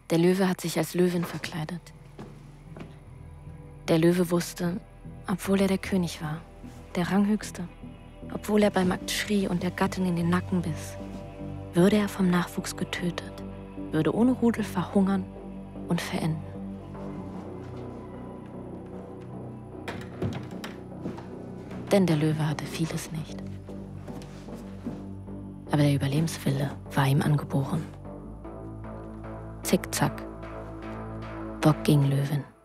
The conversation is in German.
Der Löwe hat sich als Löwin verkleidet. Der Löwe wusste, obwohl er der König war, der Ranghöchste, obwohl er bei Magd schrie und der Gattin in den Nacken biss, würde er vom Nachwuchs getötet, würde ohne Rudel verhungern und verenden. Denn der Löwe hatte vieles nicht. Aber der Überlebenswille war ihm angeboren. Zickzack, Bock gegen Löwin.